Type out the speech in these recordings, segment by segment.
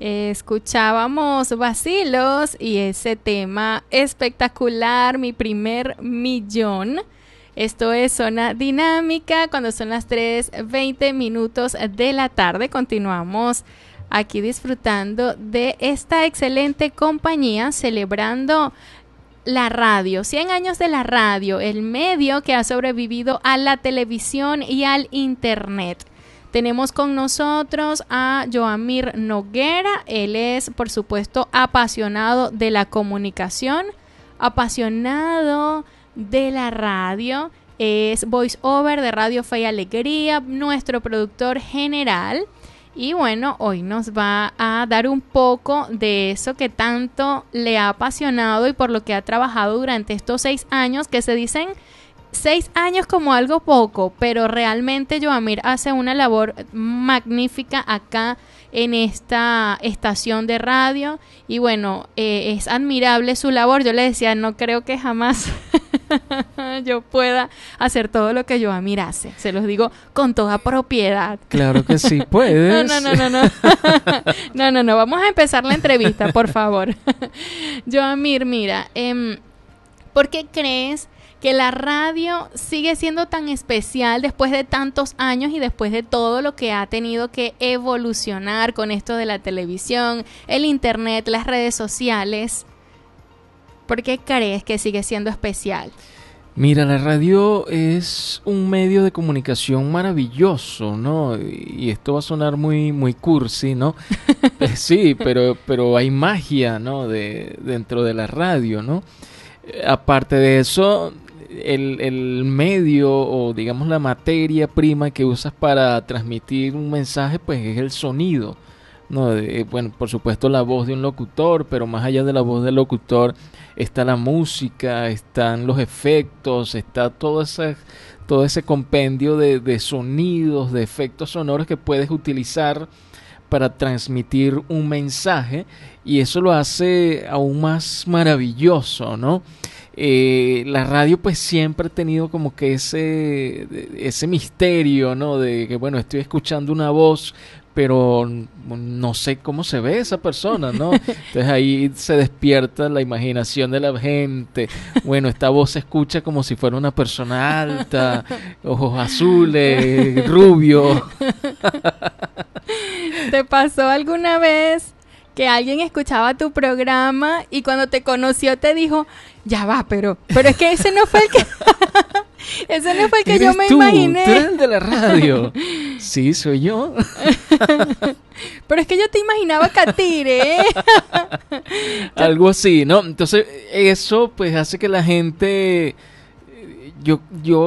Escuchábamos Vacilos y ese tema espectacular, Mi Primer Millón. Esto es Zona Dinámica, cuando son las 3:20 de la tarde. Continuamos aquí disfrutando de esta excelente compañía, celebrando la radio, 100 años de la radio, el medio que ha sobrevivido a la televisión y al internet. Tenemos con nosotros a Yoamir Noguera. Él es, por supuesto, apasionado de la comunicación, apasionado de la radio. Es voice over de Radio Fe y Alegría, nuestro productor general. Y bueno, hoy nos va a dar un poco de eso que tanto le ha apasionado y por lo que ha trabajado durante estos 6 años, que se dicen 6 años como algo poco, pero realmente Yoamir hace una labor magnífica acá en esta estación de radio. Y bueno, es admirable su labor. Yo le decía, no creo que jamás yo pueda hacer todo lo que Yoamir hace. Se los digo con toda propiedad. Claro que sí puedes. No. Vamos a empezar la entrevista, por favor. Yoamir, mira, ¿por qué crees que la radio sigue siendo tan especial después de tantos años y después de todo lo que ha tenido que evolucionar con esto de la televisión, el internet, las redes sociales? ¿Por qué crees que sigue siendo especial? Mira, la radio es un medio de comunicación maravilloso, ¿no? Y esto va a sonar muy, muy cursi, ¿no? Sí, pero hay magia, ¿no? Dentro de la radio, ¿no? Aparte de eso, el medio o digamos la materia prima que usas para transmitir un mensaje, pues es el sonido, ¿no? Bueno, por supuesto la voz de un locutor, pero más allá de la voz del locutor está la música, están los efectos, está todo ese compendio de sonidos, de efectos sonoros que puedes utilizar para transmitir un mensaje, y eso lo hace aún más maravilloso, ¿no? La radio pues siempre ha tenido como que ese misterio, ¿no? De que bueno, estoy escuchando una voz, pero no sé cómo se ve esa persona, ¿no? Entonces ahí se despierta la imaginación de la gente. Bueno, esta voz se escucha como si fuera una persona alta, ojos azules, rubio. ¿Te pasó alguna vez que alguien escuchaba tu programa y cuando te conoció te dijo, ya va, pero es que ese no fue el que ese no fue el que yo me imaginé? ¿Tú eres el de la radio? Sí, soy yo. Pero es que yo te imaginaba Katire, ¿eh? Algo así, ¿no? Entonces eso pues hace que la gente, yo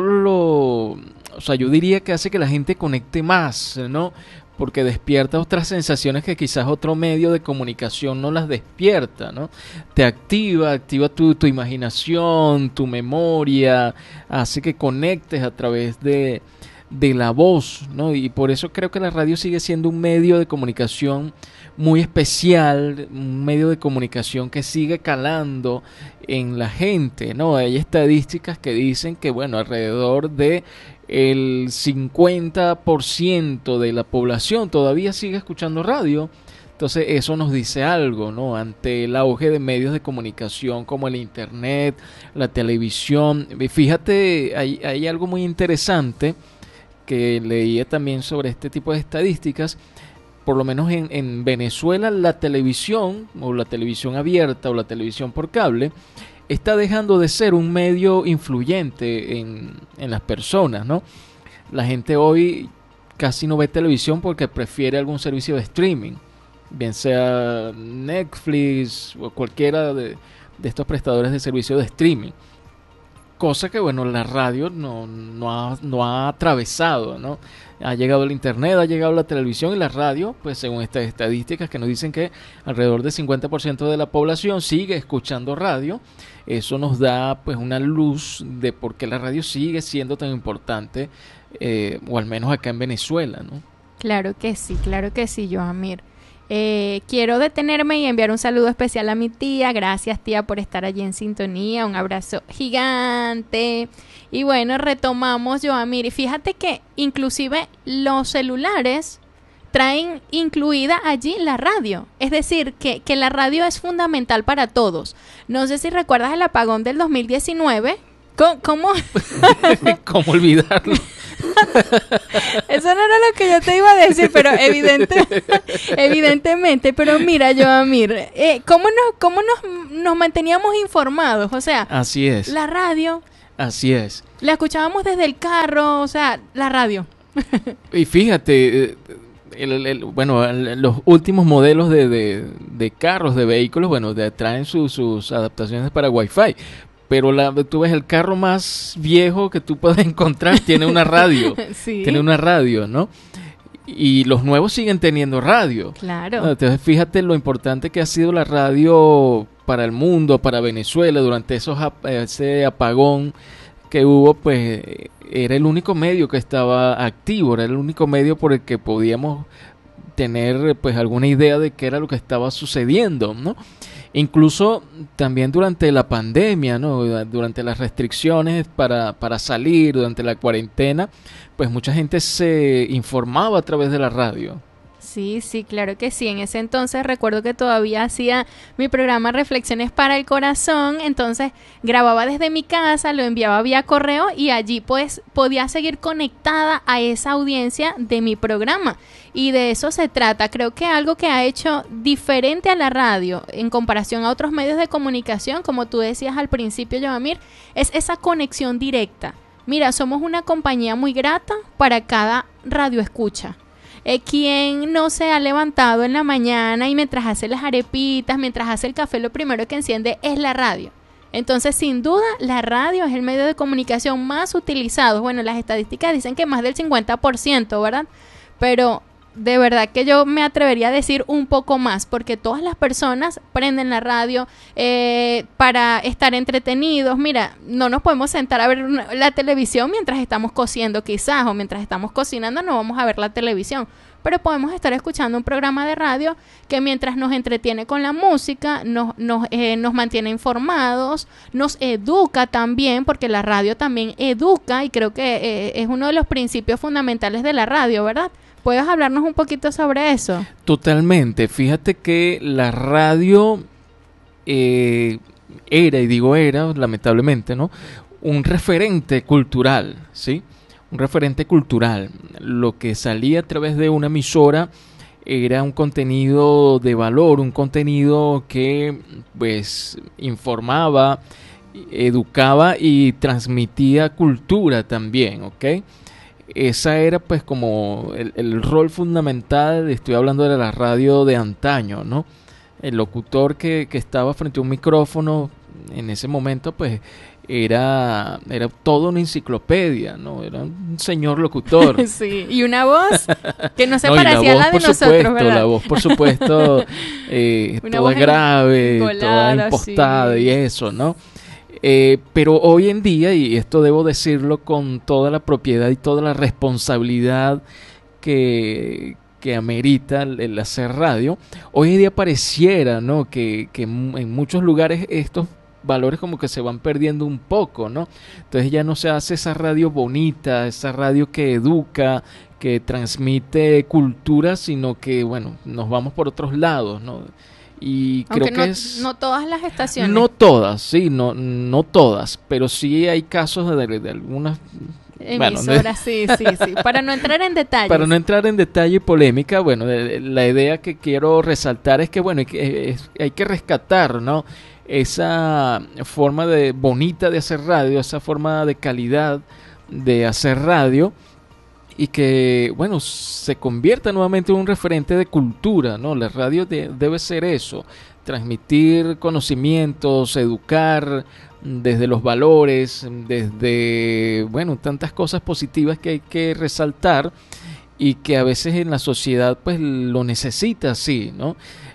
diría que hace que la gente conecte más, ¿no? Porque despierta otras sensaciones que quizás otro medio de comunicación no las despierta, ¿no? Te activa tu imaginación, tu memoria, hace que conectes a través de la voz, ¿no? Y por eso creo que la radio sigue siendo un medio de comunicación muy especial, un medio de comunicación que sigue calando en la gente, ¿no? Hay estadísticas que dicen que, bueno, alrededor de el 50% de la población todavía sigue escuchando radio. Entonces eso nos dice algo, ¿no? Ante el auge de medios de comunicación como el internet, la televisión. Fíjate, hay algo muy interesante que leía también sobre este tipo de estadísticas. Por lo menos en Venezuela, la televisión o la televisión abierta o la televisión por cable está dejando de ser un medio influyente en las personas, ¿no? La gente hoy casi no ve televisión porque prefiere algún servicio de streaming, bien sea Netflix o cualquiera de estos prestadores de servicios de streaming. Cosa que, bueno, la radio no ha atravesado, ¿no? Ha llegado el internet, ha llegado la televisión y la radio, pues según estas estadísticas que nos dicen que alrededor del 50% de la población sigue escuchando radio. Eso nos da pues una luz de por qué la radio sigue siendo tan importante, o al menos acá en Venezuela, ¿no? Claro que sí, Yoamir. Quiero detenerme y enviar un saludo especial a mi tía. Gracias, tía, por estar allí en sintonía. Un abrazo gigante. Y bueno, retomamos, Yoamir. Y fíjate que inclusive los celulares traen incluida allí la radio. Es decir, que la radio es fundamental para todos. No sé si recuerdas el apagón del 2019. ¿Cómo? ¿Cómo olvidarlo? Eso no era lo que yo te iba a decir, pero evidentemente. Pero mira, Joamir, ¿cómo nos manteníamos informados? O sea, así es. La radio. Así es. La escuchábamos desde el carro, o sea, la radio. Y fíjate, los últimos modelos de carros, de vehículos, traen sus adaptaciones para Wi-Fi. Pero tú ves el carro más viejo que tú puedes encontrar, tiene una radio. Sí. Tiene una radio, ¿no? Y los nuevos siguen teniendo radio. Claro. Entonces, fíjate lo importante que ha sido la radio para el mundo, para Venezuela, durante ese apagón que hubo, pues era el único medio que estaba activo, era el único medio por el que podíamos tener pues alguna idea de qué era lo que estaba sucediendo, ¿no? Incluso también durante la pandemia, ¿no? Durante las restricciones para salir, durante la cuarentena, pues mucha gente se informaba a través de la radio. Sí, claro que sí. En ese entonces recuerdo que todavía hacía mi programa Reflexiones para el Corazón, entonces grababa desde mi casa, lo enviaba vía correo y allí pues podía seguir conectada a esa audiencia de mi programa. Y de eso se trata. Creo que algo que ha hecho diferente a la radio en comparación a otros medios de comunicación, como tú decías al principio, Joamir, es esa conexión directa. Mira, somos una compañía muy grata para cada radioescucha. Quien no se ha levantado en la mañana y mientras hace las arepitas, mientras hace el café, lo primero que enciende es la radio. Entonces, sin duda, la radio es el medio de comunicación más utilizado. Bueno, las estadísticas dicen que más del 50%, ¿verdad? Pero de verdad que yo me atrevería a decir un poco más, porque todas las personas prenden la radio para estar entretenidos. Mira, no nos podemos sentar a ver la televisión mientras estamos cociendo quizás, o mientras estamos cocinando no vamos a ver la televisión, pero podemos estar escuchando un programa de radio que mientras nos entretiene con la música, nos mantiene informados, nos educa también, porque la radio también educa, y creo que es uno de los principios fundamentales de la radio, ¿verdad? ¿Puedes hablarnos un poquito sobre eso? Totalmente. Fíjate que la radio era, lamentablemente, ¿no? Un referente cultural, ¿sí? Un referente cultural. Lo que salía a través de una emisora era un contenido de valor, un contenido que, pues, informaba, educaba y transmitía cultura también, ¿ok? Esa era pues como el rol fundamental, estoy hablando de la radio de antaño, ¿no? El locutor que estaba frente a un micrófono en ese momento pues era toda una enciclopedia, ¿no? Era un señor locutor. Sí, y una voz que no se parecía a la de nosotros, ¿verdad? La voz, por supuesto, toda grave, toda impostada, sí. Y eso, ¿no? Pero hoy en día, y esto debo decirlo con toda la propiedad y toda la responsabilidad que amerita el hacer radio, hoy en día pareciera, ¿no? que en muchos lugares estos valores como que se van perdiendo un poco, ¿no? Entonces ya no se hace esa radio bonita, esa radio que educa, que transmite cultura, sino que, bueno, nos vamos por otros lados, ¿no? Y aunque creo que no todas las estaciones. No todas, sí, no todas, pero sí hay casos de algunas emisoras, sí. Para no entrar en detalles. Para no entrar en detalle y polémica, bueno, la idea que quiero resaltar es que, bueno, hay que rescatar, ¿no? Esa forma bonita de hacer radio, esa forma de calidad de hacer radio, y que, bueno, se convierta nuevamente en un referente de cultura, ¿no? La radio debe ser eso, transmitir conocimientos, educar desde los valores, desde, bueno, tantas cosas positivas que hay que resaltar y que a veces en la sociedad pues lo necesita, sí, ¿no?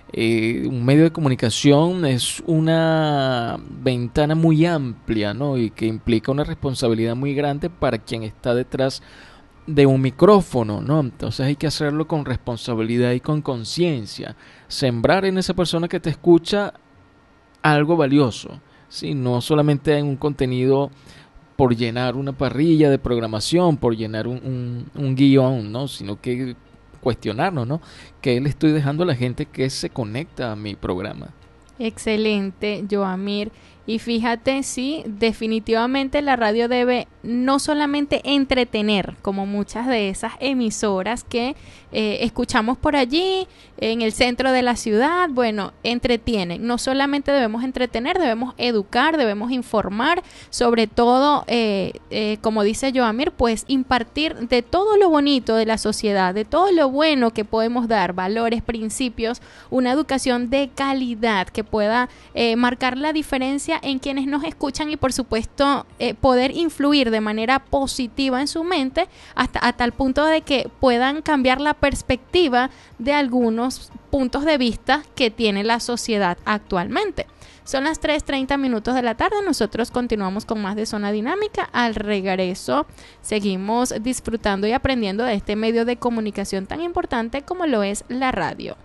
Un medio de comunicación es una ventana muy amplia, ¿no? Y que implica una responsabilidad muy grande para quien está detrás de un micrófono, ¿no? Entonces hay que hacerlo con responsabilidad y con conciencia, sembrar en esa persona que te escucha algo valioso, ¿sí? No solamente en un contenido por llenar una parrilla de programación, por llenar un guión, ¿no? Sino que cuestionarnos, ¿no? ¿Qué le estoy dejando a la gente que se conecta a mi programa? Excelente, Joamir. Y fíjate, sí, definitivamente la radio debe no solamente entretener, como muchas de esas emisoras que escuchamos por allí, en el centro de la ciudad, bueno, entretienen. No solamente debemos entretener, debemos educar, debemos informar, sobre todo, como dice Joamir, pues impartir de todo lo bonito de la sociedad, de todo lo bueno que podemos dar, valores, principios, una educación de calidad que pueda marcar la diferencia en quienes nos escuchan y por supuesto poder influir de manera positiva en su mente hasta a tal punto de que puedan cambiar la perspectiva de algunos puntos de vista que tiene la sociedad actualmente. Son las 3:30 de la tarde, nosotros continuamos con más de Zona Dinámica. Al regreso seguimos disfrutando y aprendiendo de este medio de comunicación tan importante como lo es la radio.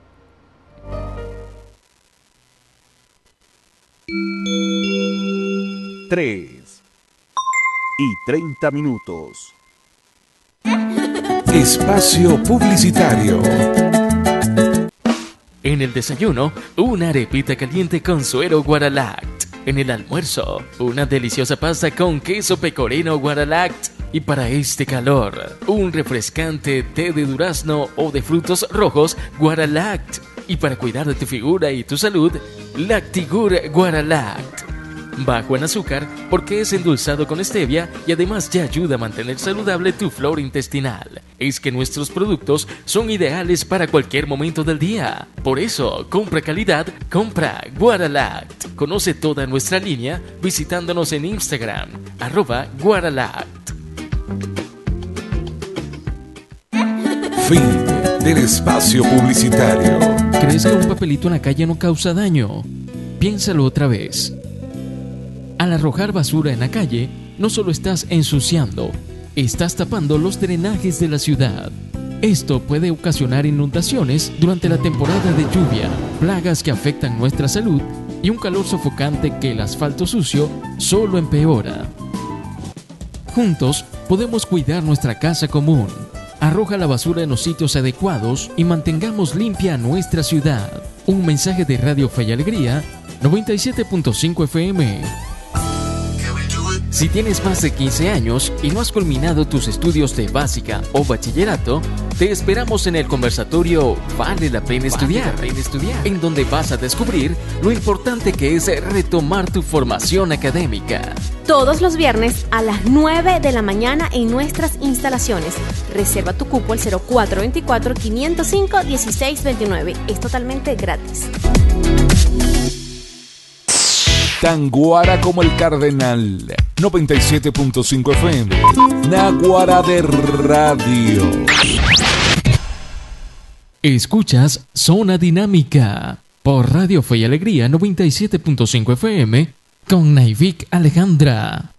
3:30. Espacio publicitario. En el desayuno, una arepita caliente con suero Guaralact. En el almuerzo, una deliciosa pasta con queso pecorino Guaralact. Y para este calor, un refrescante té de durazno o de frutos rojos Guaralact. Y para cuidar de tu figura y tu salud, Lactigur Guaralact. Bajo en azúcar porque es endulzado con stevia y además ya ayuda a mantener saludable tu flora intestinal. Es que nuestros productos son ideales para cualquier momento del día. Por eso, compra calidad, compra Guaralact. Conoce toda nuestra línea visitándonos en Instagram, @Guaralact. Fin del espacio publicitario. ¿Crees que un papelito en la calle no causa daño? Piénsalo otra vez. Al arrojar basura en la calle, no solo estás ensuciando, estás tapando los drenajes de la ciudad. Esto puede ocasionar inundaciones durante la temporada de lluvia, plagas que afectan nuestra salud y un calor sofocante que el asfalto sucio solo empeora. Juntos podemos cuidar nuestra casa común. Arroja la basura en los sitios adecuados y mantengamos limpia nuestra ciudad. Un mensaje de Radio Fe y Alegría, 97.5 FM. Si tienes más de 15 años y no has culminado tus estudios de básica o bachillerato, te esperamos en el conversatorio Vale la pena estudiar, en donde vas a descubrir lo importante que es retomar tu formación académica. Todos los viernes a las 9 de la mañana en nuestras instalaciones. Reserva tu cupo al 0424-505-1629. Es totalmente gratis. Tan guara como el Cardenal. 97.5 FM. Naguará de Radio. Escuchas Zona Dinámica por Radio Fe y Alegría 97.5 FM con Naivik Alejandra.